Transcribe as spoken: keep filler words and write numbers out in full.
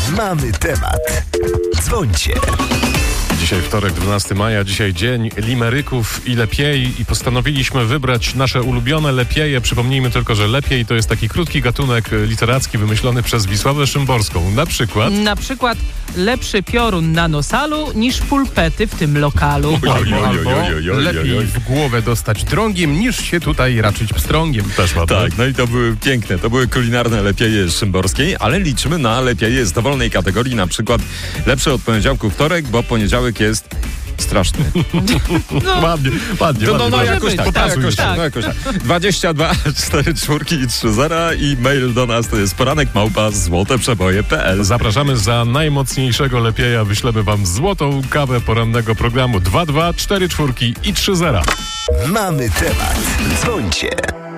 Mamy temat. Dzwońcie. Dzisiaj wtorek, dwunastego maja, dzisiaj dzień limeryków i lepiej i postanowiliśmy wybrać nasze ulubione lepieje. Przypomnijmy tylko, że lepiej to jest taki krótki gatunek literacki wymyślony przez Wisławę Szymborską. Na przykład... Na przykład lepszy piorun na nosalu niż pulpety w tym lokalu. Oj, oj, oj, Albo oj, oj, oj, lepiej oj. w głowę dostać drągiem, niż się tutaj raczyć pstrągiem. Też ładne. Tak, no i to były piękne, to były kulinarne lepieje Szymborskiej, ale liczymy na lepieje z dowolnej kategorii, na przykład lepsze od poniedziałku wtorek, bo poniedziałek jest straszny. No, Ładnie, ładnie, No, no, ładnie. no może jakoś być, tak, tak, jakoś tak. tak, no jakoś tak. dwadzieścia dwa cztery czwórki i trzy zera i mail do nas to jest poranek małpa złoteprzeboje kropka p l. Zapraszamy za najmocniejszego lepieja. Wyślemy wam złotą kawę porannego programu dwa dwa cztery czwórki i trzy zera. Mamy temat. Dzwońcie.